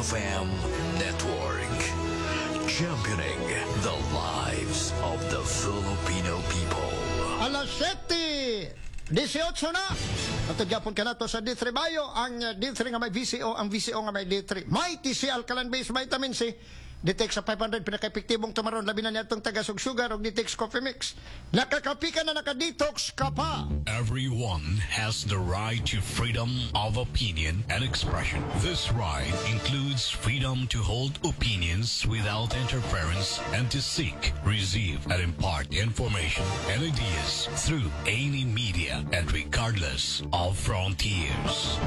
FM Network. Championing the lives of the Filipino people. Alas 7:18 na. At gyapon ka na to sa D3 Bayo. Ang D3 nga may VCO, ang VCO nga may D3. May TC Alkaline Base Vitamin C. Ditex sa 500, pinaka-epektibong tumaron. Labi na niya itong taga-sugsugar o Ditex Coffee Mix. Nakakapi ka na, naka-detox ka pa. Everyone has the right to freedom of opinion and expression. This right includes freedom to hold opinions without interference and to seek, receive, and impart information and ideas through any media and regardless of frontiers.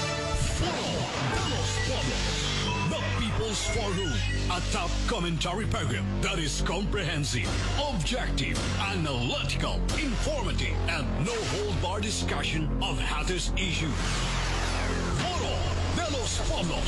People's Forum, a top commentary program that is comprehensive, objective, analytical, informative, and no-hold-bar discussion of hottest issues. Foro de los Pueblos.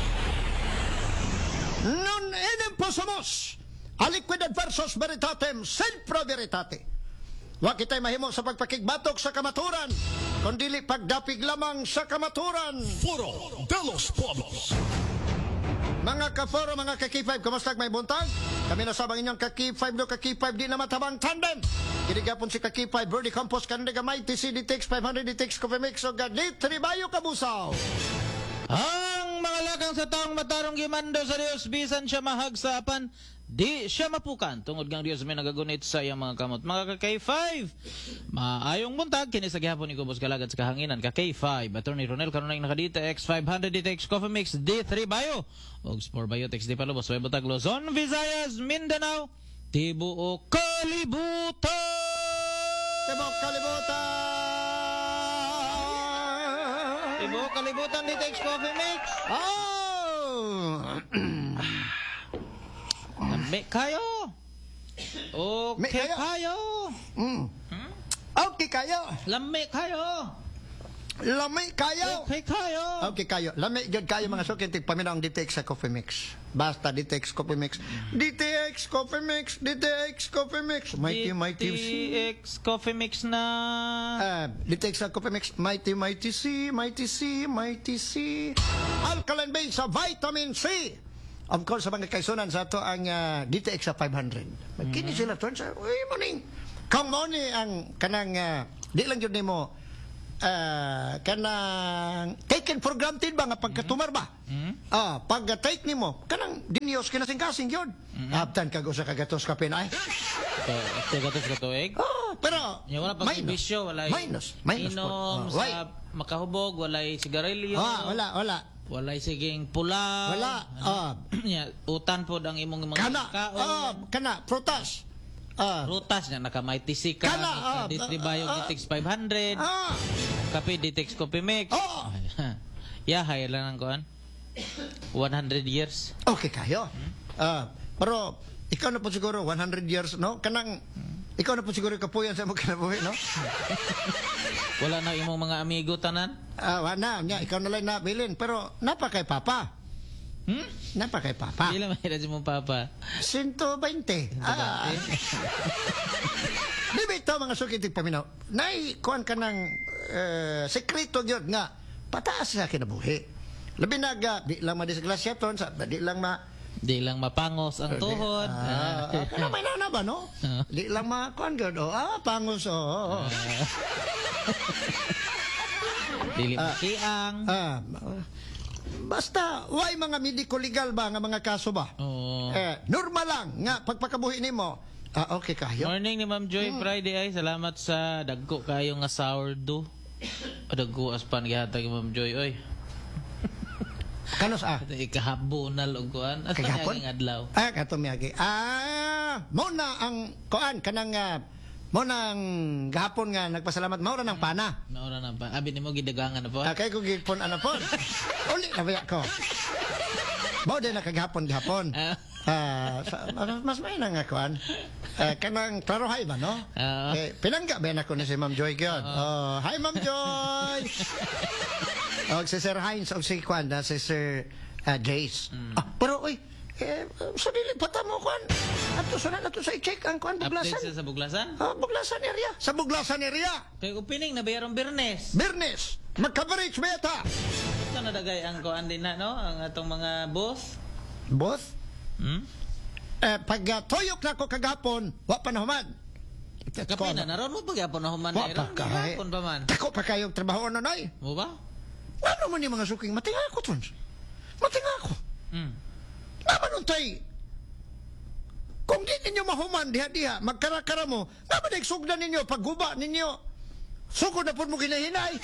Non enim posamos. Aliquid adversus veritatem, sempre veritate. Wa kita'y mahimo sa pagpakigbatok sa kamaturan, kundili pagdapig lamang sa kamaturan. Foro de los Pueblos. Mga ka-4, mga ka-K5, kumusta may buntag? Kami nasabang inyong ka-K5 no ka-K5 di na matabang tandem. Kinigapon si ka-K5 Birdie Campos kandiga may TC Ditex 500 Ditex Coffee Mix o D3 Bayo Kabusaw. Ang mga lakang sa taong matarong gimando sa Dios bisan siya mahagsapan, di siya mapukan tungod kang Dios may nagagunit sa iyang mga kamot. Mga ka-K5, maayong buntag kini sa gihapon ni Kubos Kalagad sa kahanginan ka-K5 Attorney Ronel kanunay nakadita X500 Ditex Coffee Mix D3 Bayo og Sport Biotex di Palubos may butag Luzon, Visayas, Mindanao, tibuok kalibutan. Tibok kalibutan. Tibuok kalibutan Ditex Coffee Mix. Oh! Lami kayo. Okay kayo. Okay kayo. Lami kayo. Lami kayo. Okay kayo. Okay kayo. Lami gyud kayo mga sukin tig paminaw ang Ditex sa Coffee Mix. Basta Ditex Coffee Mix. Ditex Coffee Mix. Ditex Coffee Mix. Mighty DTX Coffee Mix na. Ditex sa Coffee Mix. Mighty C. Alkaline Base sa Vitamin C. Of course, sa mga kaisunan sa ito ang DTX sa 500. Magkini sila to sa, uy, morning. Kung mo ni ang kanang, di lang yun ni mo, kanang, taken for granted ba nga pagkatumar ba? Pag-take ni mo, kanang, dinyos kinasing-kasing yun. Abtan ka sa kagatos ka pinay. Kagatos ka tuig? Pero, wala pang bisyo, wala minus. inom, sa makahubog, wala sigarilyo. Wala. Walay siging pula. Wala. Utan po ang imong mga kaon. Kana, prutas. Rutas na nakamay TC ka. Kana. D3 Bayo Ditex 500. Kape Ditex Coffee Mix. Yahay lang ang kuan. 100 years. Okay kayo. Pero, ikaw na po siguro 100 years, no? Kanang, ikaw na po siguro kapuyan sa mga kinabuhi, no? Wala na imong mga amigo tanan? Wala na. Ikaw na lang nabilin. Pero, napa kay Papa? Napa kay Papa? Hindi lang mahirap si mong Papa. 120. Di ba ito mga sukitig paminaw? Naikuan ka ng sekreto yun nga, pataas sa kinabuhi. Labi naga, di lang madisglasya ton, di lang Di lang mapangos ang tuhod. Ano may nana ba, no? Di lang makuan yun. Pangos, Dili makiang. Basta, why mga medico-legal ba nga mga kaso ba? Normal lang nga, pagpakabuhi ni mo. Okay kayo. Morning ni Ma'am Joy Friday ay salamat sa dagko kayo nga sourdough. Dagko aspan gihatag Ma'am Joy oy. Kanos ikahabunal og kuan asa nga adlaw. Kato miyagi. Mo na ang kuan kanang mo nang gahapon nga nagpasalamat mao ra nang pana. Mao ra nang pana. Abi nimo gidagangan na po. Kay ko gipon ano po. Uli na ba ko. Mao din nakagahapon. Mas may nang kuan. Kanang klarohay ba no? Pinangga ba nako ni si Ma'am Joy gyud. Hi Ma'am Joy. Og si Sir Hines og si kuan na si Sir Jace. Pero oy, sa dili pata mo kuan. Ato sunod ato sa i-check ang kuan Buglasan. Update sa Buglasan? Buglasan area. Sa Buglasan area. Kay opening na bayarong Bernes. Bernes. Mag-coverage ba yata? Ito na dagay ang kuan din na, no? Ang atong mga boss. Boss? Hmm? Pag tuyok na ko kagapon, wa pa na human. Kapay na, naroon mo pagyapon na human na Wa pa iron. ka. Gihapon pa man. Tako pa kayong trabaho na nay. Mo ba? Ano man yung mga suking? Matinga ako, Tons. Matinga ako. Hmm. Naman untay. Kung di ninyo mahuman, diha-diha, magkarakara mo, naman nagsugdan ninyo, pagguba ninyo, sugod na po mo ginahinay.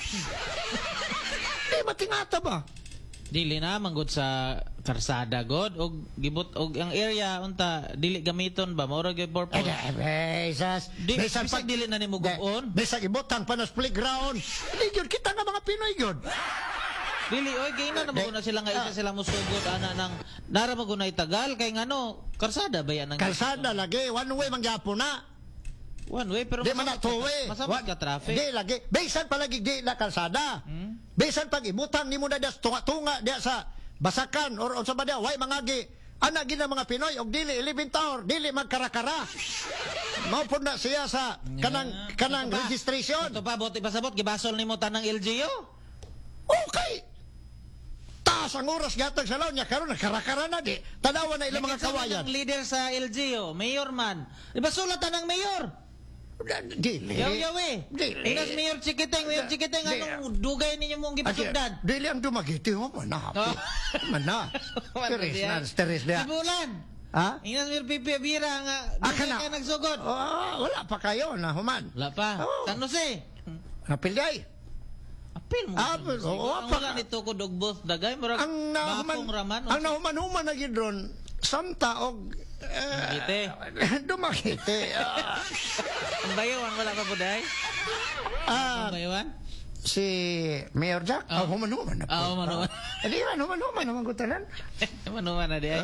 Matingata ba? Dili na manggod sa karsada god og gibot og ang area unta dili gamiton ba mao ra gyud purpose. Besas. Bisag dili na nimo gubon. Besag ibutang pa nas playground. Hindi yun, kita nga mga Pinoy yun. Dili oy gay na mo na sila nga isa sila musugod ana nang nara magunay tagal kay ngano karsada ba yan ang Kalsada lagi, one way mangyapon na. one way pero Di man na two way. masamad ka traffic. Di lagi. Besan palagi di na kalsada. Besan pag ibutang nimo na das tunga-tunga diya sa basakan or sa badya way mangagi. Ana gina mga Pinoy og dili 11 taon, dili magkarakara. Mao pud na siya sa kanang registration. Ito pa bot ipasabot gibasol nimo tanang LGU. Okay. Taas ang oras gatag sa law niya karon nagkarakara na di. Tanawa na ilang mga kawayan. Ang leader sa LGU, mayor man. Ibasulat tanang mayor. Dili. Yaw-yaw Dili. Inas Mayor Chikiteng, anong dugay ninyo mong gipasugdan? Dili ang dumagiti mo man na. Man na. Teres na. Sibulan. Ha? Inas Mayor Pipi Abira nga dugay Kana. ka nagsugod. Wala pa kayo na human. Wala pa. Oh. San Jose. Napilday. Apil mo. Ang wala nito ko dog both dagay murag Ang bakong raman. Ang nahuman-human na gid ron Santa og Dumagite. Dumagite. Ang bayawan wala pa po dahay? Ang bayawan? Si Mayor Jack, human-human na po. Human-human. Hindi man, human-human naman gutanan. Human-human na di ay.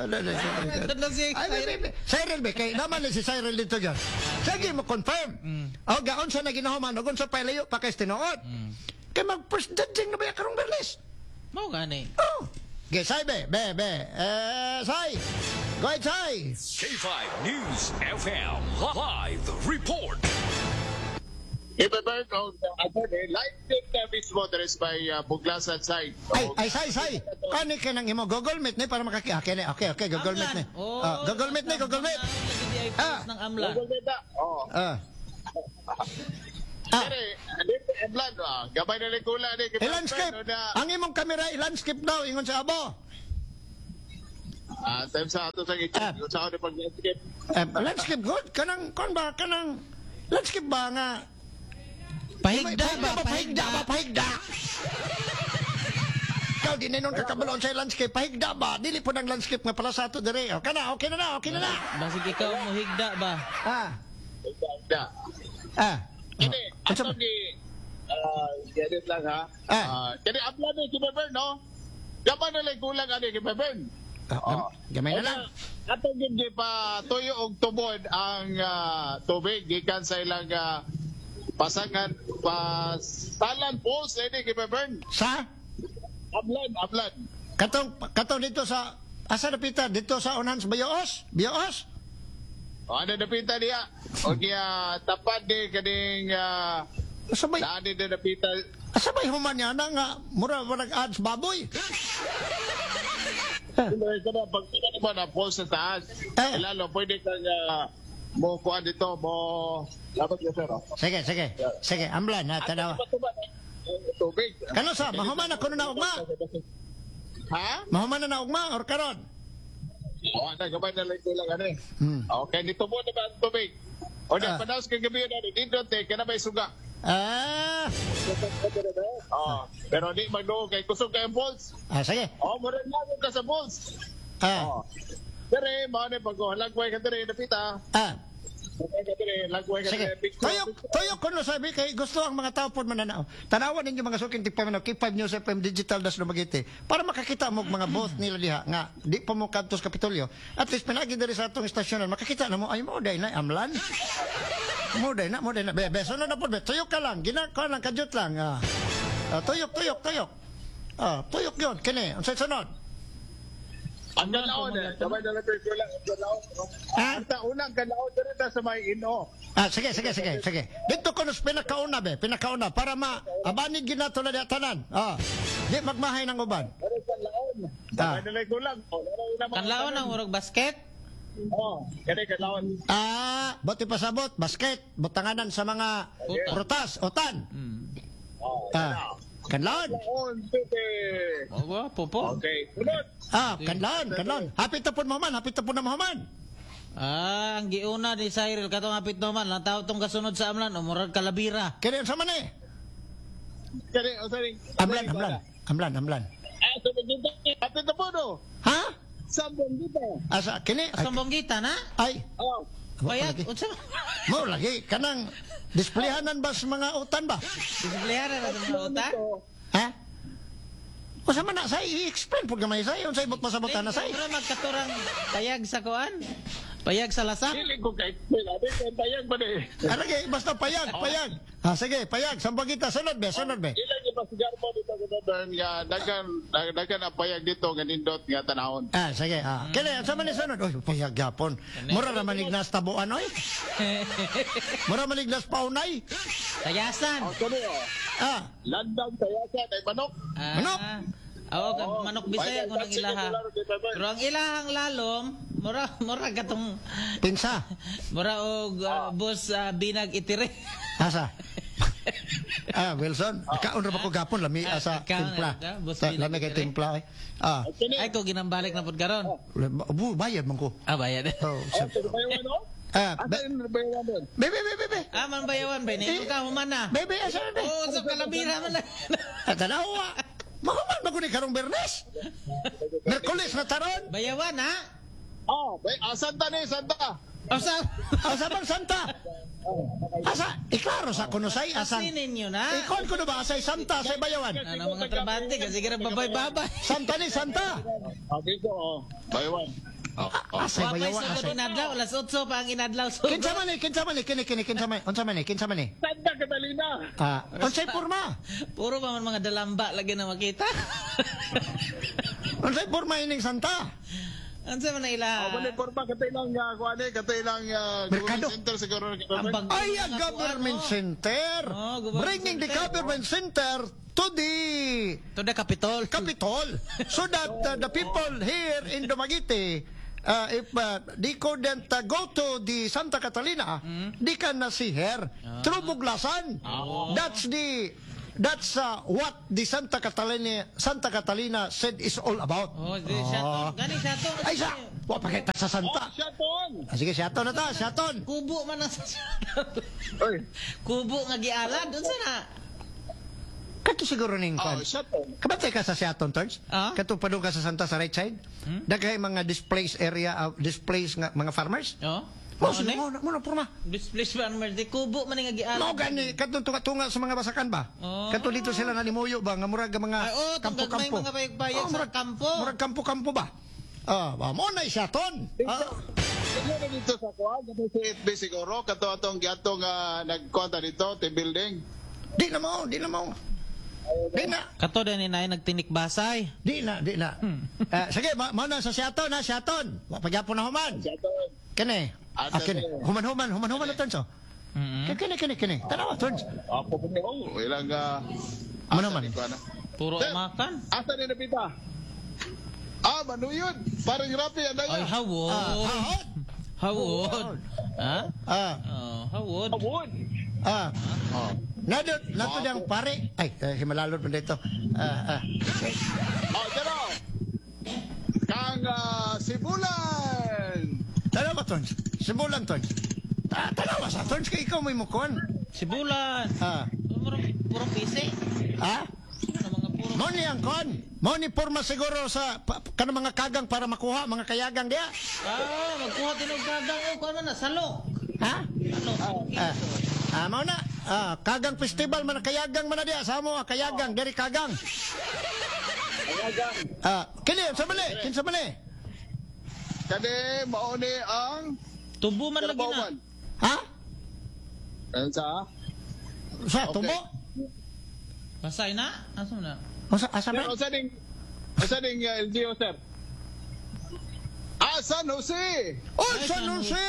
Cyril be, kay naman na si Cyril dito dyan. Sige mo confirm. O, gaon sa naginahuman, o sa palayo pa kay Stinood. Kay mag-first judging na ba yung karong berlis? Mau gani. Oh. Okay, Sai be. Sai. Go ahead, Sai. K5 News FM live report. Ibabar ko live stream na mismo there is by Buglasan side. Sai. Kani ka nang imo Google Meet ni para makaki. Okay, Google Meet ni. Google Meet ni. Ng Amlan. Dito Amlan, gabay na likula ni. Landscape. Ang imong kamera landscape daw ingon sa abo. Time sa ato sa gitna. Sa ako pag landscape. Landscape good. Kanang landscape ba nga? Pahigda. Ikaw, di na nun kakabaloon sa landscape. Pahigda ba? Dili po ng landscape nga pala sa ato dire. Okay na. Basig ikaw mo higda ba? Kini, ato ni edit lang ha. Kini Amlan ni Kibaber, no? Gabay na likulang ani Kibaber. Gamay na lang. Ato gid pa tuyo og tubod ang tubig gikan sa ilang pasangan pasalan pools ini Kibaber. Sa? Amlan. Katong dito sa asa napita dito sa unan sa Bios? Ano napita niya? O kaya tapad ni kaning Asabay daan din na napita. human niya na nga mura ads baboy. Pag naman na pools sa taas, lalo pwede kang mo kuha dito, mo dapat ka sir. Sige, Amlan ha, tanawa. Tubig. Kano sa mahuman na kuno na ugma? Ha? Mahuman na ugma or karon? Nagabay na lang lang ano eh. Okay, dito mo na ba ang tubig? O na, panaos kang gabi na dito, ka na ba suga? Pero di magdoon kay kusog kayong balls. Sige. Mura lang ka sa balls. Pero mga pag-halagway ka dito, napita. Sige. Tuyok ko no sabi kay gusto ang mga tao pod mananaw. Tanawan ninyo mga suking tigpamanaw K5 News FM Digital das Lumagiti para makakita mo mga booth nila diha nga di pa mo kadtos Kapitolyo. At least pinagi diri sa atong istasyonan makakita na mo ay mo day na Amlan. Mo day na. Beso na pod. Tuyok ka lang. Ginako lang kadyot lang. Tuyok. Tuyok yun. Kini. Unsay sunod? Ang kalaon eh. Sabay na lang ko lang. Ang kalaon. Ha? Ang unang kalaon dito sa may ino. Sige. Dito ko nos pinakauna be, pinakauna para abanig ginato na tanan. Di magmahay ng uban. Pero sa laon. Sabay na lang ko lang. Kanlaon ang urog basket. Kani kalaon. Buti pasabot, basket, butanganan sa mga Utan. prutas, utan. Kanlaon. Kalaon, tute. Oh, popo. Okay. Sunod. Kanlaon. Hapit na po na Muhammad. Ang giuna ni Cyril katong hapit naman lang tao tong kasunod sa amlan umurag kalabira. Kaya sa man Kani, sorry. Amlan. Sabay dito. Kapit na po no. Ha? Sabon dito. Asa, kini? Sambong kita na? Ay. Bayad Lagi. unsa? Mo lagi. Kanang, displehanan ba sa mga utan ba? Disiplinara na sa uta. Ha? O sa man na, sa i-explain po gamay sa iyo. Sa ibot pasabotan na sa iyo. Pero magkaturang payag sa kuan. Payag sa lasak. Dili ko kay Pila. Di ko tayag ba ni. Alagi, basta payag. Sige, payag. Sambagita, sunod be. Ilan yung masigar mo dito sa Northern nga dagan ang payag dito ganindot nga tanahon. Sige. Kaya, sa man ni sunod? Uy, payag yapon. Mura na manignas tabuan, oy. Mura manignas paunay. Tayasan. Kani landang tayasan ay manok. Manok? Manok Bisaya ko ng ilaha. Pero ang ilahang lalom, mura katong Pinsa. mura og boss binag itire. Asa? Wilson. Kaon ra ba ko gapon lami sa Kaon timpla. ra, boss Lami kay Pinag-itire. timpla. Ay ko ginambalik na pud karon. Bayad man ko. Bayad. Bayawan no? Asa yung bayawan doon? Bebe. Man bayawan ba ni ka human na. Bebe, asa be? Sa kalabira man. Tanawa. Mahuman ba ko ni karong Bernes? Merkulis na taron? Bayawan ha. Santa ni, Santa. Asa? Asa bang Santa? Asa? Iklaro sa kunusay asang. Sinin niyo na. Ikon ko na ba asay Santa sa bayawan? Ano mga trabante kasi kira babay-babay. Santa ni Santa. Okay ko, bayawan. Asay Wapay bayawan sa asay. inadlaw, alas 8 pa ang inadlaw. Kinsa man ni, kinsa man ni. Santa Catalina. Unsay porma? Puro pa man mga dalamba lagi na makita. Unsay porma ining Santa? Ano man na ila? Mali porma katilang Merkado. center siguro. Ay, a government center. Bringing the government center to the Capitol. so that the people here in Dumaguete, if they couldn't go to the Santa Catalina, they can see her through Buglasan. That's what the Santa Catalina said is all about. Di siya. Gani siya to. Ay, wa pakita sa Santa. Shaton. Sige, siyaton na ta, siyaton. Kubo man na sa Oy. Kubo nga gialad dun sa na. Kato siguro ning kwan. Shaton. Kabatay ka sa Seattle, Torch? Ah? Kato padung ka sa Santa sa right side? Daghay mga displaced area, displaced nga mga farmers? Oh. Muna porma. Displace ba naman di kubo man nga gialad. Mao gani katong tunga sa mga basakan ba? Oh. Kato dito sila nanimuyo ba nga murag mga May kampo-kampo. mga payag sa kampo. Murag kampo-kampo ba? Mo na Seattle. Siguro dito sa kuha, dito sa FB siguro, kato atong nagkonta dito, team building. Di na mo. Di na. Kato din ni nay nagtinik basay. Di na. Sige, mo na sa Seattle na, Seattle. Wa pagyapon na human. Shaton. Kene. Kene. Human na Torch. Kene. Tanawa Torch. Ako po niyo, ilang Ano man? Puro Sir, makan. asa ni napita? Manuyod. Parang rapi ang Ay, daya. hawod. Hawod. Ha? Hawod. Wood. Nato diyang pare. Ay, himalalod mo dito. Dito. Kang Sibulan. Tanawa, Torch. Simulan, Torch. Tanawa sa Torch, kay ikaw may mukon. Sibulan. Puro pisi. Ano mga puro. Moni ang kon. Moni porma siguro sa kanang mga kagang para makuha mga kayagang dia. Magkuha tinog kagang o kuno na salok. Salok. Mao na. Kagang festival man kayagang man na dia. Samo kayagang diri kagang. Kini kinsa mali? Kani mauni ang Tubo man lagi na. Ano sa? Sa Okay. tubo? Pasay na? Asa na? Asa Sir, ba? usa ding LGO sir. San Jose. Oh, San Jose!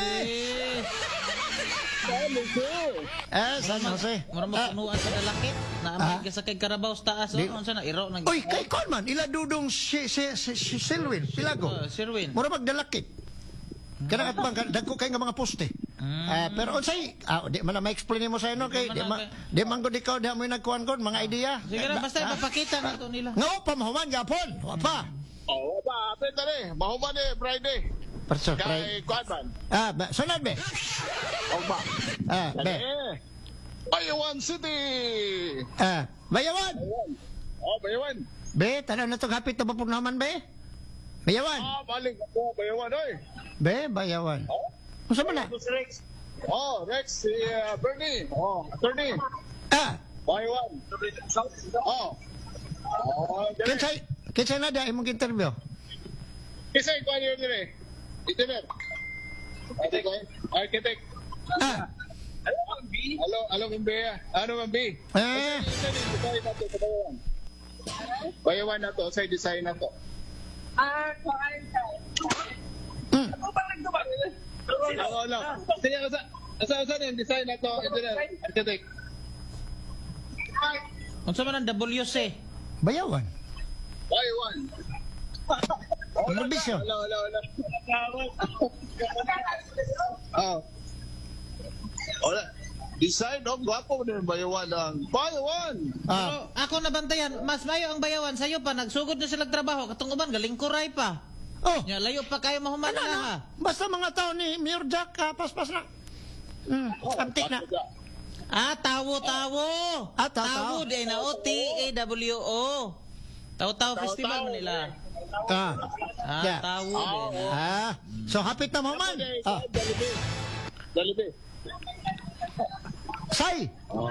San Jose. San Jose. Mura mo punuan sa dalakit. Naamay ka sa kay Carabao sa taas. Di- Ano sa na? Iro nag... Uy, kay kon man, ila dudong si Selwyn, Pilago. Sirwin. Mura magdalakit. Kana at bang dagko kay nga mga poste. Pero unsay, di man na ma-explain mo sa ino kay di man gud ikaw di mo nagkuan kon mga idea. Sige na, basta ipapakita na to nila. Nga pa mahuman gapon. Wa pa. Oh, ba, apeta ni. Mahuman ni Friday. Perso, Kay Kwan. sunod be. O ba? Be. Bayawan City. Bayawan. Oh, Bayawan. Be, tanan na to hapit na ba naman be? Bayawan. Balik ako, Bayawan, oy. Be, Bayawan. Unsa man na? Rex. Oh, Rex, si Bernie. Oh, attorney. Bayawan. Oh. Kinsay na da imong interview? Kisay ko niyo dire. Engineer. Architect. Hello, Mbea. Ano, Mbi? Bayawan na to, sa design na to. Oo lang. Sige, asa yung design na to, engineer, architect. Unsa man ang WC? Bayawan. Bayawan. Mabisyo. Hello. Oh. Wala. Design of gwapo din Bayawan ang Bayawan. Pero ako nabantayan, mas mayo ang Bayawan sayo pa nagsugod na sila trabaho katong uban galing kuray pa. Oh, Nya layo pa kayo mahuman na ha. basta mga tao ni Mayor Jack, paspas na. Antik na. Tawo. Tawo. Tawo di na o TAWO. Tawo festival nila. Yeah. Tawo din na. So hapit na mo man. Dalibe. Say.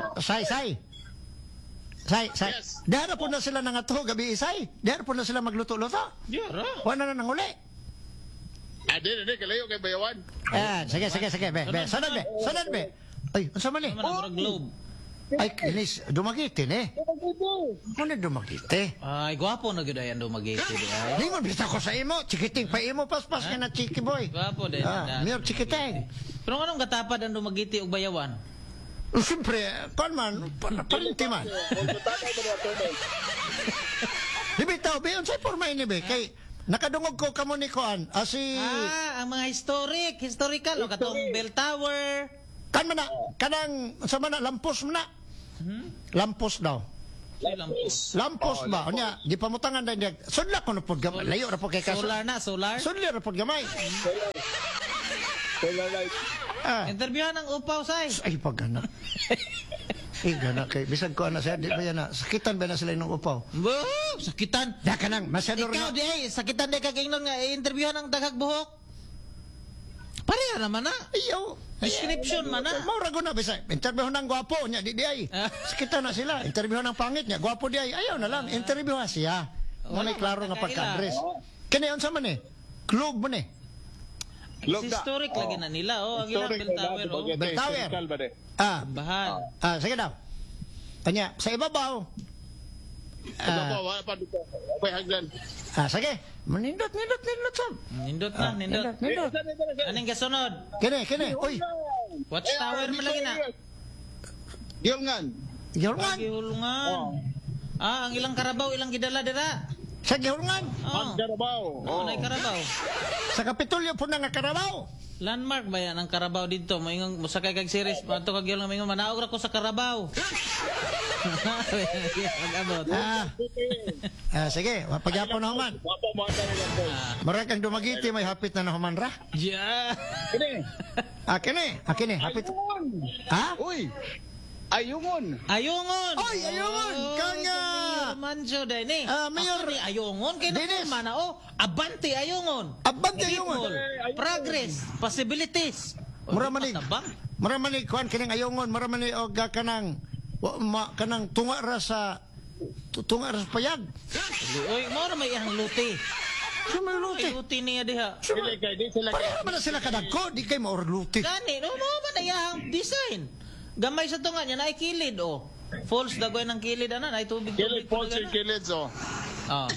Yes. Dahara po na sila nangato gabi isay. Dahara po na sila magluto-luto. Yara. Wala na nang uli. Di, kalayo kay Bayawan. Sige. Be. Sunod be. Ay, unsa man ni? Mura globe. Ay, kinis, dumagitin eh. Muna dumagiti. Ay, gwapo na gyud ayan dumagiti di ay. Ningon bisa ko sa imo, chikiting pa imo paspas ka na chiki boy. Gwapo din. Mayor chikiting. Pero anong katapad ang dumagiti og Bayawan? Siyempre, kon man, palinti man. Di bitaw, be, unsay porma ini be? Kay, nakadungog ko kamo ni Koan, si... ang mga historical, o katong Bell Tower. Kan man na, kanang, sa man na, lampos man na. Lampos daw. Ay, lampos. Lampos ba? O niya, di pamutangan na niya. Sudla ko na po gamay. Layo na po kay kaso. Solar? Sudla na po gamay. Solar light. Interviewhan ng upaw, say. Ay, pag-anak. Gana kay bisag ko ana siya di ba yan na sakitan ba na sila ng upaw. Sakitan. Da ka nang masyado Ikaw di ay sakitan di ka kingnon nga interviewhan ng daghag buhok. Pareha naman na. Ayaw. Description man na. Maura ko na bisa. Interview ng gwapo niya di ay. Sakitan na sila. Interview ng pangit niya gwapo di ay. Ayaw na lang. Interview ha siya. Wala klaro nga pagka-address. Kani unsa man eh? Club mo ni. Historic lagi na nila ang ilang Bell Tower Bell Tower. Bahan. Sige daw. Tanya, sa ibabaw. Wala pa dito. Okay, hagdan. Sige. Nindot sab. Nindot na. Nindot. Anong kasunod? Kini. Uy. Watchtower mo lagi na. Gilngan. Gihulngan. Gihulngan. Ang ilang Carabao, ilang gidala dira. Sa Gihulngan. Carabao. Nay Carabao. Sa Kapitolyo po na nga Carabao. Landmark ba yan ang Carabao dito? Moingon musakay kag series pato kag yung moingon manaog ra ko sa Carabao. Mag-abot. Sige, pagyapon na human. Maray kang dumagiti may hapit na nahuman ra. Yeah. Kini, hapit. Uy. Ayungon. Oy, ayungon. Kanga. Manjo dai ni. Mayor ayungon kay na mana Abante ayungon. Abante ayungon. Progress, possibilities. Mura man ni kuan kining ayungon, mura man ni og kanang tunga ra sa payag. Oy, mo ra may ihang luti. Sumay luti. Luti niya diha. Pareha man sila kadagko, di kay maor luti. Gani, mo man iyang design. Gamay sa tunga niya na kilid Falls dagoy ng kilid ana na tubig. Kilid falls yung kilid so.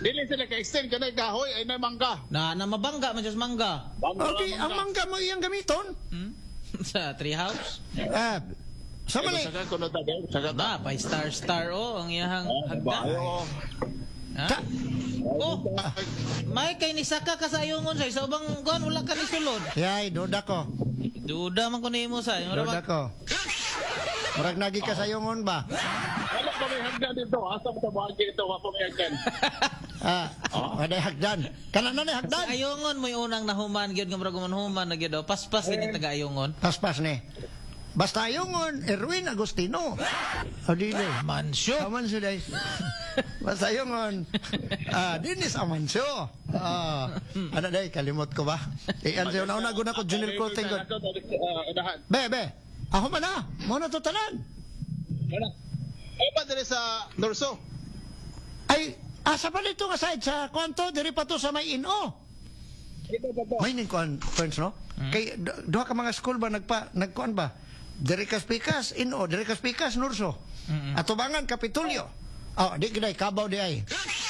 Dili sila ka-extend kanay kahoy ay na mangga. Na mabangga man just mangga. Okay, ang mangga mo iyang gamiton. Sa treehouse. Sama ni. Saka kuno ta saka ta. Ba, 5 star ang iyahang hagdan. Bayo. Ha? Oh, may kay ni saka ka sa ayungon sa isa ubang kuan wala ka ni sulod. Yay, duda ko. Duda man ko nimo sa. Duda ko. Murag nagi ka sa yungon ba? Wala pa may hagdan dito. Asa mo ta buhagi ito wa pa may hagdan. Waday hagdan. Kana na ni hagdan. Ayungon mo yung unang nahuman gyud nga murag human na gyud. Paspas gid taga ayungon. Paspas ni. Basta yungon, Erwin Agustino. O dili. Mansyo. Amanso day. Basta yungon. Dinis Amanso. Ano day, kalimot ko ba? Anse, una guna ko Junior Clothing ko. Be. Ako man na. Muna to tanan. Ay pa diri sa Norso. Ay, asa pa dito ka side sa kwanto, diri pa to sa may ino. May ning kuan, friends, no? Kay, duha ka mga school ba, nagkuan ba? Diri ka Pikas, ino, diri ka Pikas, Norso. Atubangan, Kapitulyo. Di kinay, kabaw di ay.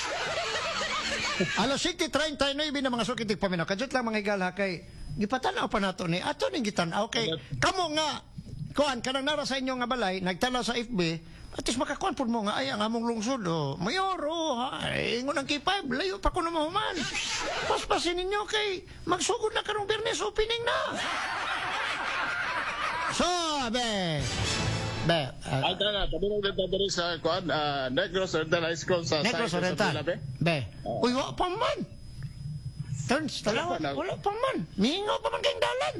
Alas 7:39 na mga sukitig paminaw. Kadjot lang mga igal ha kay, gipatanaw pa nato ni, ato ning gitanaw kay, kamo nga, kuan, kanang nara sa inyo nga balay, nagtanaw sa FB, at least makakuan po mo nga, ay, ang among lungsod, mayor, ingon ang K5, layo pa ko na mahuman. Paspasin ninyo kay, magsugod na karong Bernes, opening na. So, Be. Ay tara, padulong dito diri sa kuan Negros Oriental High School sa Negros Oriental. Be. Uy, wa pa man. Turns, talawa, wala pa man. Mingaw pa man kayong dalan.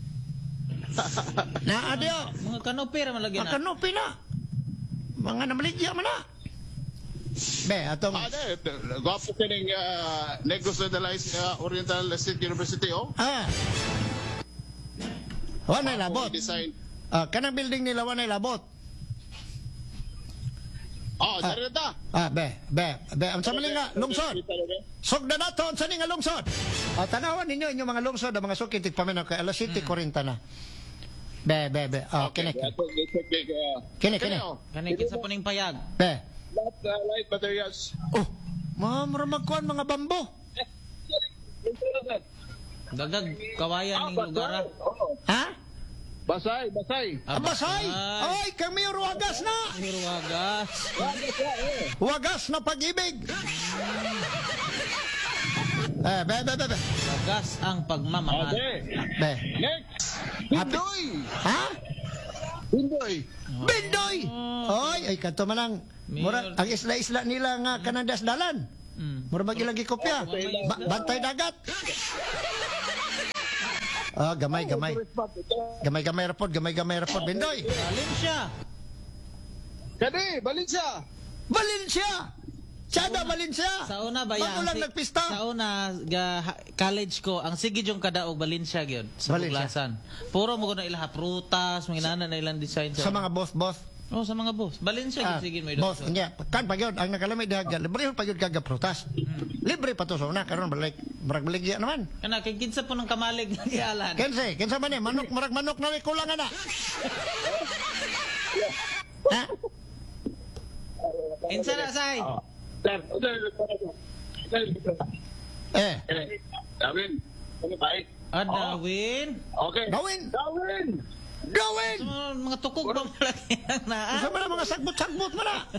Adyo. Mga kanopi ra man lagi na. Kanopi na. Mga namaligya man na. Be, atong... Gwapo kining Negros Oriental State University, Wanay labot. Design. Kanang building nila wanay labot. Dari ta. Be. Ang sama nga, lungsod. Sugda na to, ang sani nga lungsod. Tanawan ninyo inyong mga lungsod, ang mga sukitig paminaw kay alas 7:40 na. Be. Kini. Kani kinsa puning payag. Be. Light materials. Magkuhan mga bambo. Dagag kawayan ning lugar. Ha? Basay. Basay! Ay, kami yung wagas na! Wagas. Wagas na pag-ibig! Be. Wagas ang pagmamahal. Be. Next. Bindoy. Ha? Bindoy. Ay, kanto manang. Mura, ang isla-isla nila nga kanadas dalan. Mura magilagi kopya. Bantay dagat. Gamay rapod, Bindoy. Valencia. Kani, Valencia. Chada Valencia. Sa una ba Bago lang nagpista. Sa una college ko, ang sige yung kadaog Valencia gyud sa Valencia. Buglasan. Puro mo ko na ilaha prutas, mga na ilang design Sa mga boss. sa mga boss. Valencia gyud sige mo Boss, nya, kan pa gyud ang nakalamay daga, libre pa gyud kaga prutas. Libre pa to sa una karon marag baligya naman. Kana kay kinsa po ng kamalig nga gialan. Kinsa man ni manok na ni kulang ana. Ha? Kinsa na say? Dawin. Dawin. Okay. Gawin! Mga tukog ba malaki ang naa? Isa man mga sagbot-sagbot man na.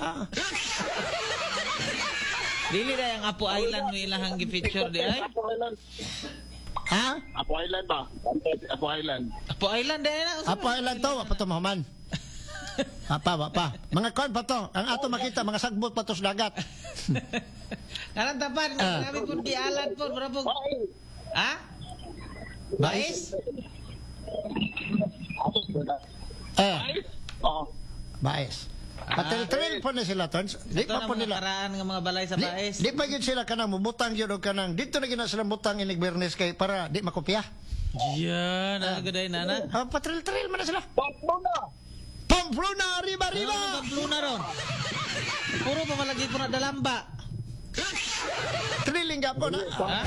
Dili na yung Apo Island mo ilahang gi-feature di ay? Ha? Apo Island ba? Apo Island. Apo Island di na? Apo Island to, wapa to mahuman. Wapa. Mga kon pa to. Ang ato makita, mga sagbot pa to sa dagat. Karang tapan, namin po gialan po. Ha? Bais? Baes. Patril po na sila, Tons. Di Ito pa na po mga nila. karaan ng mga balay sa Bais. Di pa yun sila kanang mubutang yun o kanang. Dito na gina sila butang inig Bernes kay para di makopya. Yan, nagaday nana. Patril man na sila. Pamplona. Pamplona, riba. Pamplona ron. Puro pa malagi po na dalamba. Trilling ka po na. Ha?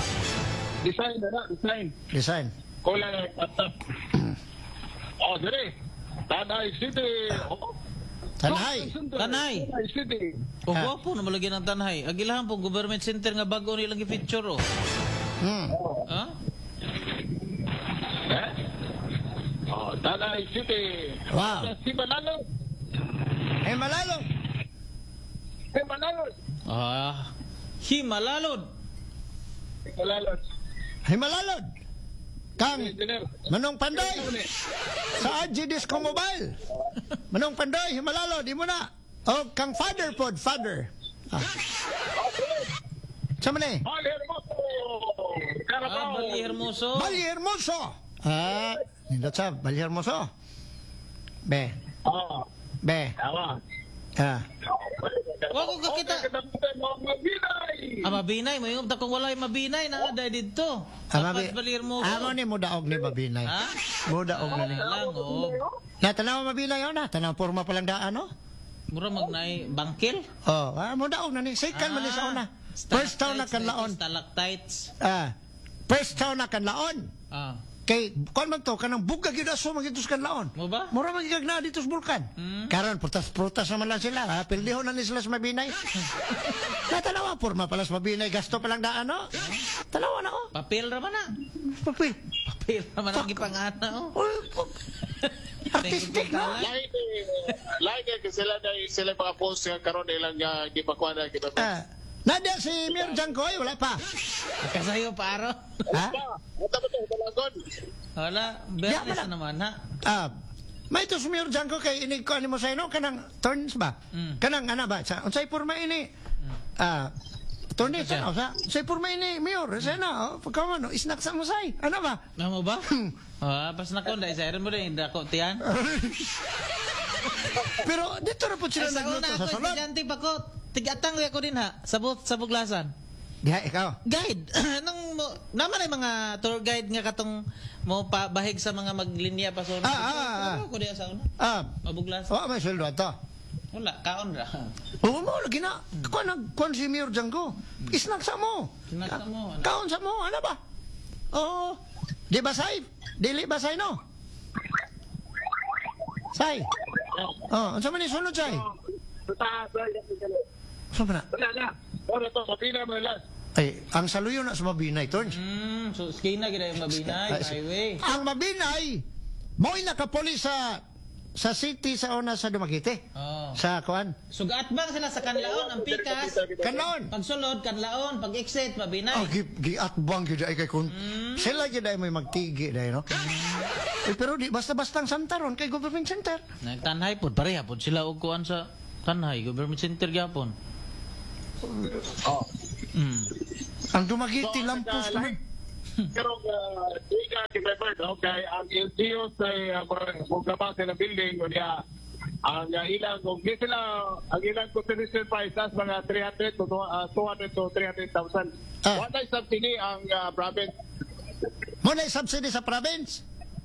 Design. Kulay at dire. Tanay City. Tanhay. Tanay. City. O gwapo na malagyan ng Tanhay. Agilahan po government center nga bago nilang i-feature oh. Hmm. Ha? Tanay City. Wow. Si Manalo. Eh, malalo. Si Manalo. Himalalod. Manalo. Himalalod. Kang Engineer. Manong Pandoy. Sa AG Disco Mobile. Manong Pandoy, Himalalod, di mo na. O, kang father pod, father. Sama ni? Bali Hermoso. Carabao. Bali Hermoso. Bali Hermoso. Nindot sa Bali Hermoso. Be. Be. Tama. Wako ka kita. Mabinay. May umta kung wala yung mabinay na dahil dito. Tapas Bali Hermoso. Amo ni mudaog ni Mabinay. Ha? Mudaog na ni. Lang oh. Natanaw Mabinay yun na. Tanaw porma palang daan, no? Mura magnay bangkil. Oh, mudaog na ni. Second man ni sa una. First town na kanlaon. Stalactites. First town na kanlaon. Kay, kung man to, kanang bugag yun aso magitos kanlaon. Mo ba? Mura magigag na dito sa bulkan. Karon, prutas-prutas naman lang sila. Pildiho na ni sila sa Mabinay. Natanawa, porma pala sa Mabinay. Gasto palang daan, no? Tanawa na, oh. Papel raman na. Papil. Papel raman ang gipangana oh. Artistic, no? Lain kasi sila mga post nga karon ilang gipakuan na Nadia si Mir Jangkoy, wala pa. Kasayo paro. Ha? Ito ba ito? Balagon. Wala, bernes na naman ha. May ito si Mir Jangkoy kay inig ko mo sa ino, kanang turns ba? Kanang ano ba? Unsay porma ini? Turnis, ano sa? Unsay porma ini, Mir? Sa na, pagkaman, no? Isnak sa musay. Ano ba? Ano mo ba? Pas na ko, dahil sa mo rin, dako tiyan. Pero dito na po sila Sa una nagluto ako, sa salon. estudyante pa ko. Tigatang ko din ha, sa buglasan. Diha, ikaw. Guide. Naman ay mga tour guide nga katong mo bahig sa mga maglinya pa sa una. Ko diya sa una. Mabuglasan. May sweldo ato. Wala, kaon ra. Oo mo, lagi na. Kung si Mir Jangko, isnak sa mo. Isnak sa mo, ano? Kaon sa mo, ano ba? Oo. Di ba, Say? Dili ba, Say, no? Say? Ano sa man sunod, Say? Saan pa na? Wala na. Wala to. Mabinay mo lang. Ay, ang saluyo na sa Mabinay, Tons. So, skina gina yung Mabinay, highway. Ang Mabinay, mo'y nakapuli sa city sa una sa Dumaguete. Sa kuan. Sugat bang sila sa Kanlaon, ang pikas? Kanlaon. Pagsulod, Kanlaon. Pag-exit, Mabinay. Giatbang gyud ay kay kun. Sila gyud ay may magtigi dai no. Pero di basta-bastang santaron kay government center. Nagtanhay po, pareha po sila og kuan sa Tanhay, government center gyapon. Ang Dumaguete Lampos naman. Pero di ka kipeperd, okay, ang LGU sa mga sa building, niya, ang ilang, kung di sila, ang ilang constitution price as mga 300 to 200 to 300,000. What is subsidy ang province? Muna subsidy sa province.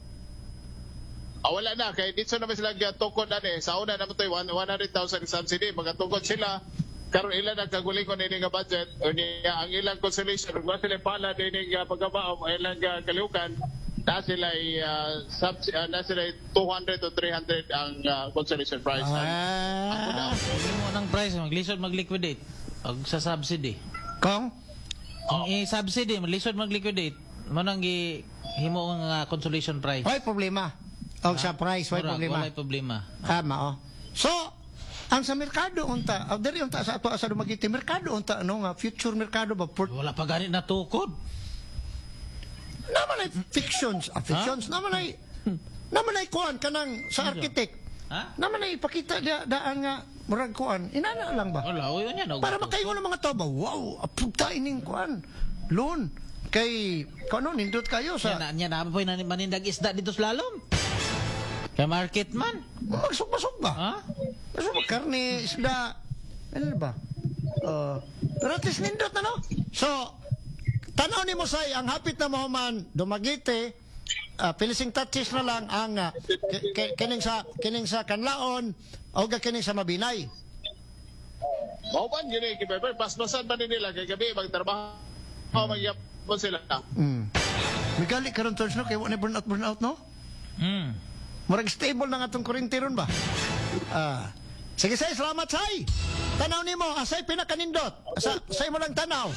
Wala na, kaya dito naman sila tukod na sa una naman ito 100,000 subsidy, magtukod sila. Karon ilan nagkagulingon ini nga budget o niya ang ilang consolation ug sila pala dinhi nga pagkabaom ilang kalihukan na sila na sila 200 to 300 ang consolation price. Mo nang price maglisod mag-liquidate og sa subsidy. Kung ang i-subsidy maglisod mag-liquidate mo nang himo nga consolation price. Why problema? Og sa price why problema? Wala problema. Tama So ang sa merkado unta, diri unta sa ato sa Dumaguete merkado unta nga future merkado ba wala pa gani natukod. Naman ay fictions, naman ay kuan kanang sa architect. Naman ay ipakita daan nga murag kuan. Inana lang ba? Wala, yun yan. Para makaingon ng mga tao ba, wow, apugta ining kuan. Loan. Kay, kano, nindot kayo sa... Yan na po yung manindag isda dito sa lalom. Kay market man. Magsug-masug ba? Magsug karne, isda. Ano ba? Pero at least nindot na, no? So, tanaw ni mo say, ang hapit na mahuman, Dumaguete, pilising touches na lang ang kining sa Kanlaon o kining sa Mabinay. Mauban yun Kipeper, paspasan ba nila kay gabi magtrabaho magyapon sila. May gali karon turns no kay wala burnout no? Murag stable na nga itong kurinti ron ba? Sige, say, salamat, say. Tanaw nimo, asay pinakanindot. Say mo lang tanaw.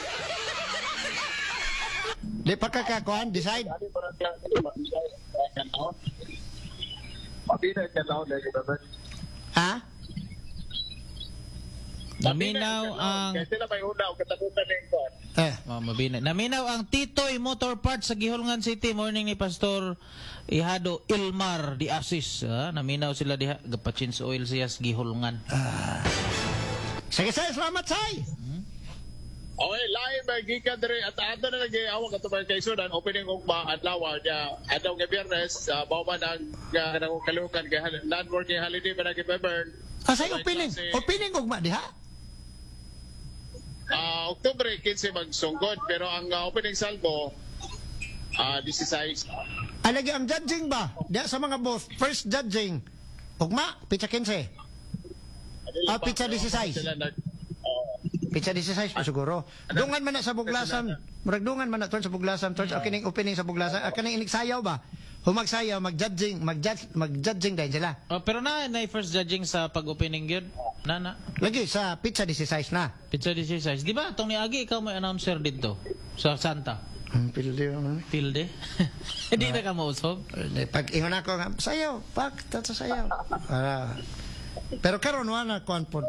Di pa kakakuan, decide. Ha? Naminaw ang Kasi na may una o katakutan ng kuan. mabina. Naminaw ang Titoy Motor Parts sa Gihulngan City. Morning ni Pastor Ihado Ilmar di Asis. Naminaw sila diha. Gapachins oil siya sa Gihulngan. Sige, say, salamat, say. Okay, live gikan diri at ato na nag-aawak ato ba kay Sudan opening og adlaw niya adlaw nga Biyernes bawman ang kalukan kay non-working holiday ba nag-Burn. Asay opening. Opening ugma diha. Oktubre 15 magsunggod pero ang opening salvo 16. Alagi ang judging ba? Diha sa mga boss, first judging. Ugma, pizza 15. Pizza 16. Pizza 16 pa siguro. Dungan man na sa Buglasan. Murag dungan man na sa Buglasan. Church opening sa Buglasan. Kaning inigsayaw ba? Humagsayaw, mag-judging dahil sila. Pero na first judging sa pag-opening yun. Na. Lagi sa pizza 16 na. Pizza 16. Di ba? Itong niagi, ikaw may announcer dito. Sa Santa. Pilde naman. Tilde. Hindi na ka mausog. Pag ingon ako nga, sayaw, sayaw. Pero karon wala kuan pod.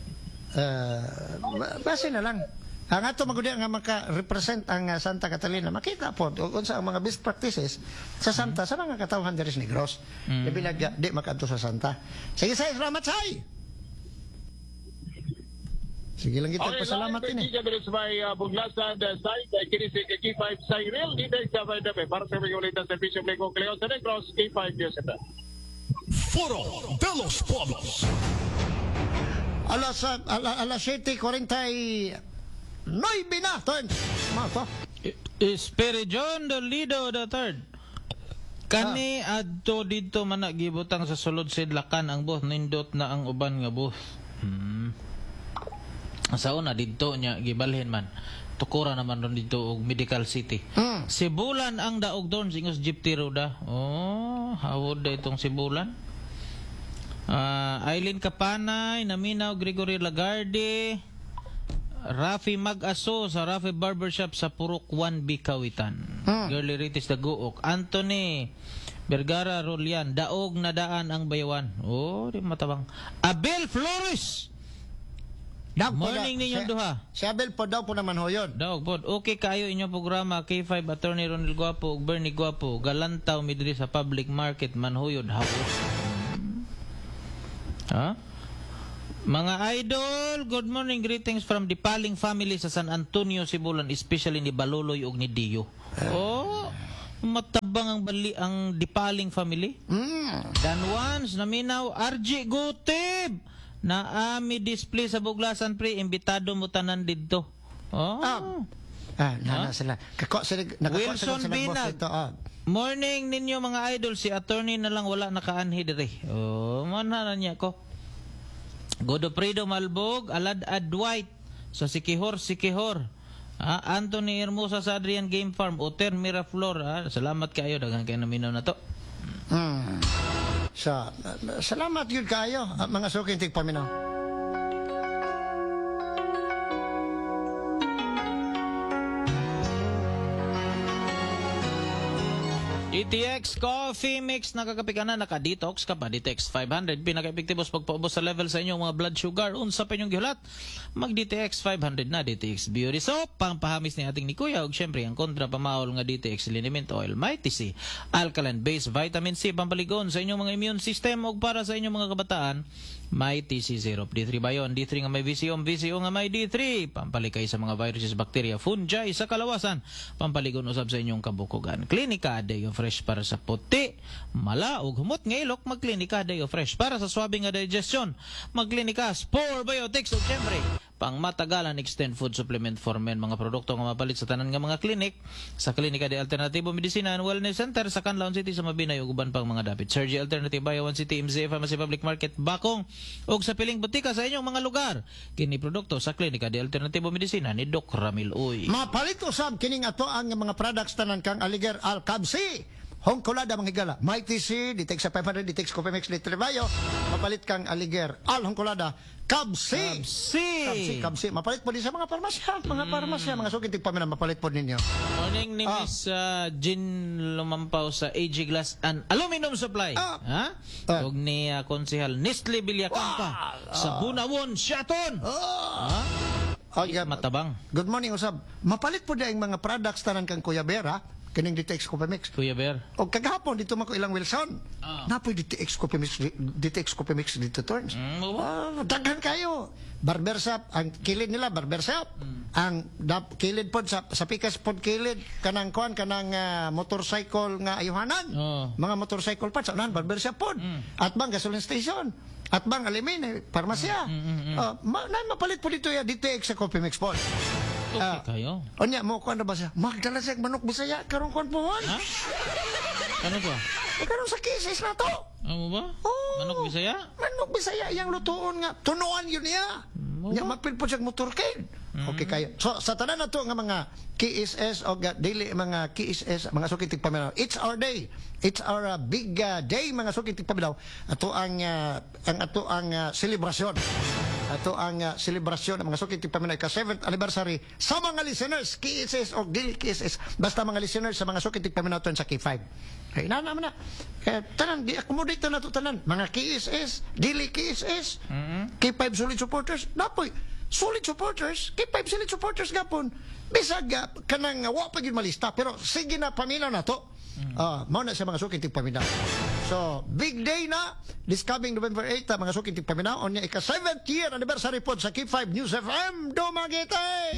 Base na lang. Ang ato magudi nga maka-represent ang Santa Catalina, makita po unsa ang mga best practices sa Santa sa mga katawhan diri sa Negros. Bilag di makaadto sa Santa. Sige, say, salamat, say. Sige lang kita, pasalamat din eh. Okay, live may Buglasan site kini si K5 Cyril dito sa Baydape para sa mga ulitan sa Bishop Lego Cleo sa Negros K5 Joseph. Foro de los Pueblos. Alas 7:49 na, turn. Mato. Esperijon Dolido III. Kani adto dito man gibutang sa sulod sidlakan ang bus nindot na ang uban nga bus. Sa una dito nya gibalhin man. Tukura naman ron dito og Medical City. Sibulan ang daog doon singos jeepti roda. Hawod da itong Sibulan. Aileen Kapanay, Naminaw Gregory Lagarde, Rafi Mag-aso sa Rafi Barbershop sa Purok 1B Kawitan. Girly Ritis Daguok. Anthony Vergara Rolian, daog na daan ang bayawan. Di matabang. Abel Flores. Morning ninyong duha. Si Abel po daw po naman ho yun. Daog po. Okay kayo inyong programa. K5 Attorney Ronald Guapo ug Bernie Guapo. Galantaw midri sa public market manhuyod hapos. Mga idol, good morning, greetings from Dipaling family sa San Antonio, Sibulan, especially ni Baloloy ug ni Dio. Matabang ang Dipaling family. Dan once, Naminaw, RG Gutib na ami display sa Buglasan pre, imbitado mo tanan didto. Nana sila. Wilson Binag. Morning ninyo mga idol, si attorney na lang wala nakaanhi dire. Manana niya ko. Godofredo Malbog, Alad Dwight sa Sikihor. Anthony Hermosa sa Adrian Game Farm, Oter Miraflor. Salamat kayo, daghang kayo naminaw na to. Salamat yun kayo, mga suking tigpaminaw. DTX Coffee Mix, nakakapi ka na, naka-detox ka pa. DTX 500, pinaka-epektibos pagpaubos sa level sa inyong mga blood sugar. Unsa pa inyong gihulat, mag-DTX 500 na. DTX Beauty Soap, pampahamis ni ating ni Kuya. Ug syempre, ang kontra pamaol nga DTX Liniment Oil, Mighty C, Alkaline Base, Vitamin C, pampaligon sa inyong mga immune system. Ug para sa inyong mga kabataan, Mighty C Syrup. D3 ba yun? D3 nga may VCO nga may D3. Pampalikay sa mga viruses, bacteria, fungi sa kalawasan. Pampaligon usab sa inyong kabukugan. Klinika Deo Fresh para sa puti, mala ug humot nga ilok. Magklinika Deo Fresh para sa swabe nga digestion. Magklinika Spore Biotics ug syempre pang matagalan extend food supplement for men, mga produkto nga mapalit sa tanan nga mga klinik sa Klinika de Alternativo Medicina and Wellness Center sa Canlaon City sa Mabinay ug uban pang mga dapit. Sergi Alternative Bayawan City, MZA Pharmacy Public Market Bakong ug sa piling butika sa inyong mga lugar. Kini produkto sa Klinika de Alternativo Medicina ni Doc Ramil Uy. Mapalit usab kining ato ang mga products tanan kang Aliger Alcabsi. Hongkolada mga higala. Mighty C, Ditex sa 500, Ditex Copemix, Litribayo. Mapalit kang Aliger. Al Hongkolada. Kabsi. Kabsi. Mapalit po din sa mga parmasya. Mga suki tigpaminan, mapalit po ninyo. Morning ni Miss Jean Lumampaw sa AG Glass and Aluminum Supply. Ha? Huwag ni Konsehal Nestle Villacampa sa Bunawon, Shaton. Matabang. Good morning, usab. Mapalit po din ang mga products tanan kang Kuya Bera. Kining Ditex Copemix. Kuya Bear. O kagahapon, dito man ko ilang Wilson. Napoy Ditex Copemix dito turns. Daghan kayo. Barbershop, ang kilid nila, barbershop. Ang kilid pod sa pikas pod kilid, kanang motorcycle nga ayuhanan. Mga motorcycle parts, anan, barbershop pod. At bang gasoline station. At bang alimine, parmasya. Mapalit po dito ya, Ditex sa Copemix pod. Okay kayo. Onya mo kuan na ba siya? Magdala siya manok Bisaya karong kuan po. Ha? Ano ba? Karong sa kisis na to. Ano ba? Manok Bisaya? Manok Bisaya yang lutuon nga. Tunuan yun niya. Nya mapil po siya motorcade. Okay kayo. So sa tanan na to nga mga KSS o daily mga KSS, mga suki tigpaminaw. It's our day. It's our big day mga suki tigpaminaw. Ato ang selebrasyon. Ato ang selebrasyon ng mga suki tigpaminaw ka 7th anniversary sa mga listeners KSS o daily KSS. Basta mga listeners sa mga suki tigpaminaw ton sa K5. Ay na naman na. Tanan di accommodate na to tanan. Mga KSS, daily KSS, K5 solid supporters. Napoy solid supporters, K5 solid supporters gapon. Bisag kanang wa pa gyud malista pero sige na paminaw na to. Mao na sa mga suki tigpaminaw. So, big day na this coming November 8 mga suki tigpaminaw on ika 7th year anniversary pod sa K5 News FM Dumaguete.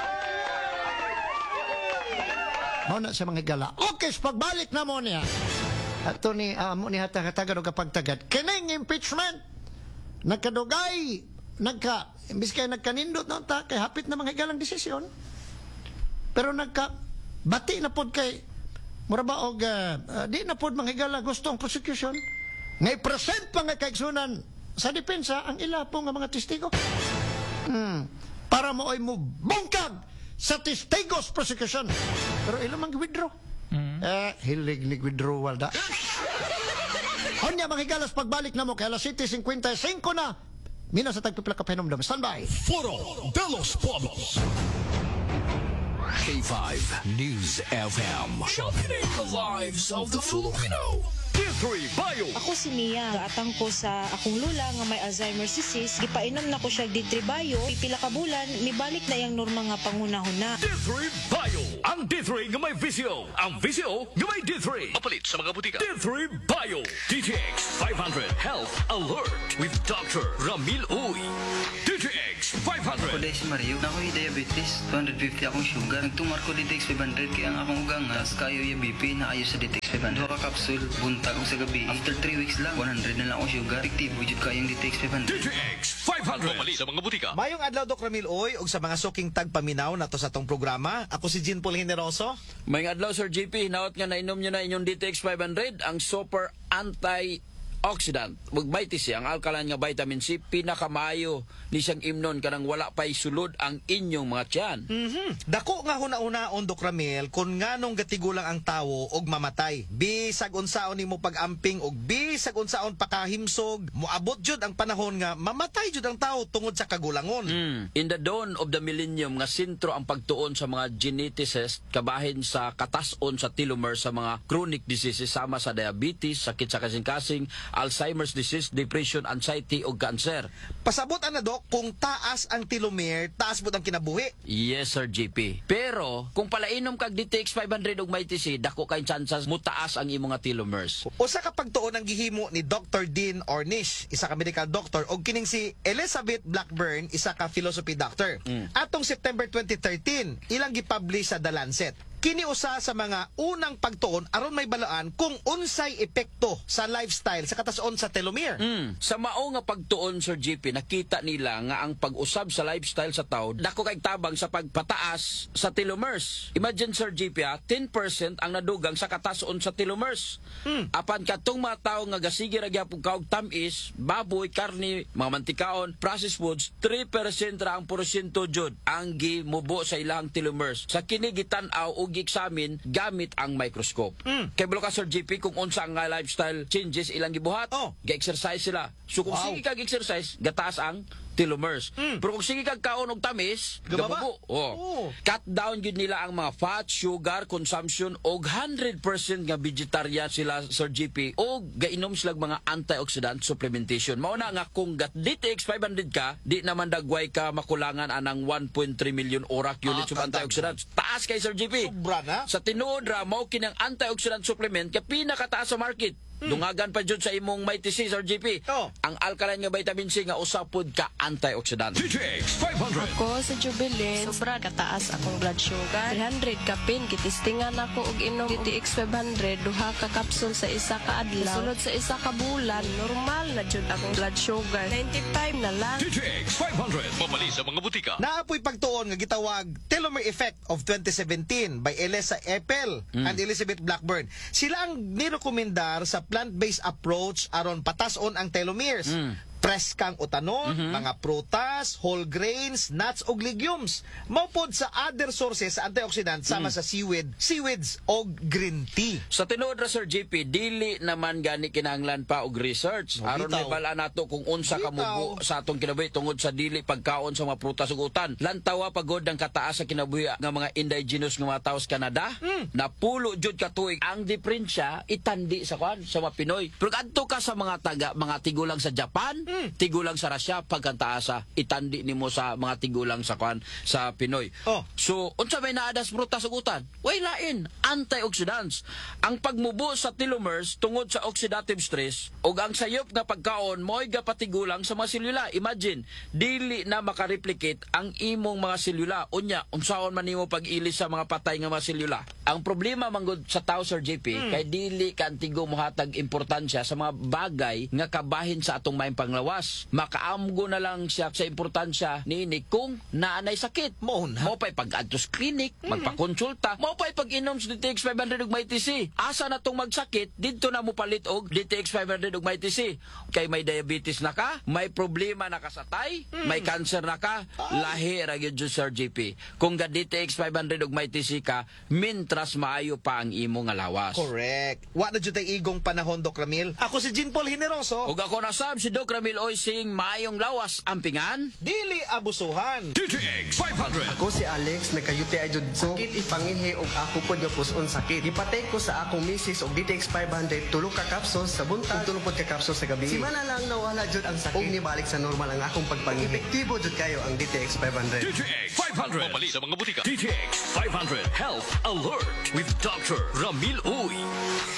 Mao na sa mga gala. Okay, pagbalik na mo niya. Ato ni mo ni hatag-hatagan og kapagtagad. Kining impeachment nagkadugay imbis kay nagkanindot na ta kay hapit na mga galang desisyon. Pero bati na pod kay mura ba og di na pod mga higala gusto ang prosecution ngay present pa nga kaigsunan sa depensa ang ila po nga mga testigo para mo ay mo bungkag sa testigos prosecution pero ila mang withdraw hilig ni withdrawal da onya mga higalas pagbalik na mo kay alas 7:55 na mina sa tagpipila ka pahinomdom standby Foro de los Pueblos. K5 News FM. Sharpening the lives of the Filipino. D3 Bio. Ako si Mia, gaatang ko sa akong lula nga may Alzheimer's disease, gipainom na ko siya D3 Bio, pipila ka bulan, mibalik na yang norma nga pangunahon na. D3 Bio. Ang D3 nga may visio. Ang visio nga may D3. Mapalit sa mga butika. D3 Bio. DTX 500 Health Alert with Dr. Ramil Uy. DTX 500. Ako dahil si Mario, na ako'y diabetes, 250 akong sugar. Nagtumar ko DTX 500 kaya ang akong ugang nga, kayo yung BP na ayos sa DTX 500. Dua ka kapsul, buntag ko sa gabi. After 3 weeks lang, 100 na lang akong sugar. Effective, wujud kayong DTX 500. DTX 500. Mapalit sa mga butika. Mayong adlaw Dr. Ramil Oy ug sa mga suking tagpaminaw nato sa tong programa. Ako si Jean Paul Generoso. May adlaw Sir JP, hinaot nga nainom nyo na inyong DTX 500, ang super antioxidant. Magbaiti siya, ang alkaline nga vitamin C, pinakamayo ni siyang imnon kanang wala pa'y sulod ang inyong mga tiyan. Dako nga huna-unaon Dr. Ramil kung nganong gatigulang ang tawo og mamatay. Bisag unsaon nimo pag-amping og bisag unsaon pakahimsog, moabot jud ang panahon nga mamatay jud ang tawo tungod sa kagulangon. In the dawn of the millennium nga sentro ang pagtuon sa mga geneticists kabahin sa katas-on sa telomere sa mga chronic diseases sama sa diabetes, sakit sa kasing-kasing, Alzheimer's disease, depression, anxiety o cancer. Pasabot ana dok kung taas ang telomere, taas bud ang kinabuhi. Yes Sir JP. Pero kung palainom kag DTX 500 og may TC, dako kay chances mutaas ang imong nga telomeres. Usa ka pagtuon ang gihimo ni Dr. Dean Ornish, isa ka medical doctor, og kining si Elizabeth Blackburn, isa ka philosophy doctor. Atong September 2013, ilang gipublish sa The Lancet. Kini usa sa mga unang pagtuon aron may balaan kung unsay epekto sa lifestyle sa katason sa telomere. Sa mao nga pagtuon Sir JP, nakita nila nga ang pag-usab sa lifestyle sa tao dako kay tabang sa pagpataas sa telomeres. Imagine Sir JP, 10% ang nadugang sa katason sa telomeres. Apan katong mga tao nga gasige ra gyapon kaog tamis, baboy, karne, mga mantikaon, processed foods, 3% ra ang porsyento jud ang gimubo sa ilang telomeres. Sa kini gitan-aw og gi-examine gamit ang microscope. Kay bulo ka Sir JP kung unsa ang lifestyle changes ilang gibuhat, ga-exercise sila. So kung sige kag exercise, gataas ang telomeres. Pero kung sige kag kaon og tamis, gabugo. Cut down gyud nila ang mga fat, sugar consumption og 100% nga vegetarian sila Sir GP og gainom sila mga antioxidant supplementation. Mao na nga kung DTX 500 ka, di naman dagway ka makulangan anang 1.3 million ORAC units of antioxidants. Taas kay Sir GP. Sobra na. Sa tinuod ra mao kinang antioxidant supplement kay pinakataas sa market. Dungagan pa jud sa imong Mighty C, Sir GP. Ang alkaline nga vitamin C nga usapod ka antioxidant. DTX 500. Ako sa Jubilee, sobra kataas akong blood sugar. 300 kapin, kitistingan ako og inom DTX 500, duha ka kapsul sa isa ka adlaw. Sulod sa isa ka bulan, normal na jud akong blood sugar. 95 na lang. DTX 500. Mabali sa mga butika. Naapoy pagtuon nga gitawag Telomere Effect of 2017 by Elisa Epel and Elizabeth Blackburn. Sila ang nirekomendar sa plant-based approach aron patason ang telomeres. Preskang utanon, mga prutas, whole grains, nuts ug legumes. Maupod sa other sources sa antioxidant sama sa seaweeds o green tea. Sa tinuod ra Sir JP, dili naman gani kinahanglan pa og research. Aron Bitaw. mibala nato kung unsa ka mubo sa atong kinabuhi tungod sa dili pagkaon sa mga prutas ug utan. Lantawa pagod ang kataas sa kinabuhi nga mga indigenous nga mga tawo sa Canada. Napulo jud ka tuig ang diferensya itandi sa kwan sa mga Pinoy. Pero adto ka sa mga mga tigulang sa Japan, tigulang sa Russia, pagkantaasa itandi nimo sa mga tigulang sa kwan sa Pinoy. So unsa may naadas prutas ug utan? Way lain, antioxidants. Ang pagmubo sa telomeres tungod sa oxidative stress ug ang sayop nga pagkaon mo'y gapatigulang sa mga selula. Imagine, dili na makareplicate ang imong mga selula. Unya, unsaon man nimo pag-ilis sa mga patay nga mga selula? Ang problema manggod sa tao Sir JP, kay dili ka antigo mohatag importansya sa mga bagay nga kabahin sa atong maayong panglawas. Makaamgo na lang siya sa importansya niini kung naanay sakit. Mo pa'y pag-adto sa clinic, magpakonsulta, mo pa'y pag-inom sa DTX 500 ug Mighty C. Asa na tong magsakit, dito na mo palit og DTX 500 ug Mighty C. Kay may diabetes na ka, may problema na ka sa tay, may cancer na ka, lahi ra gyud Sir JP. Kung ga DTX 500 ug Mighty C ka, mintras maayo pa ang imo nga lawas. Correct. Wa na jud tay igong panahon, Doc Ramil. Ako si Jean Paul Hineroso. Ug ako na sab si Doc Ramil Oysing, maayong lawas ampingan. Dili abusuhan. DTX 500. Ako si Alex, nagka-UTI jud ko. Sakit ipanginhi og ako pod nga puson sakit. Ipatay ko sa akong misis og DTX 500 tulo ka kapsul sa buntag, tulo pod ka kapsul sa gabi. Si mana lang nawala jud ang sakit. Og nibalik sa normal ang akong pagpanginhi. Epektibo jud kayo ang DTX 500. DTX 500. Mabali sa mga butika. DTX 500 Health Alert with Dr. Ramil Uy.